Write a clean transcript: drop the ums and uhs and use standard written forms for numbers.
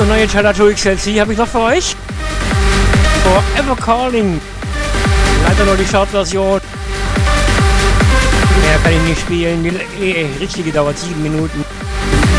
eine neue Chalato XLC habe ich noch für euch. Forever Calling. Leider nur die Short-Version. Mehr kann ich nicht spielen. Die richtige dauert 7 Minuten.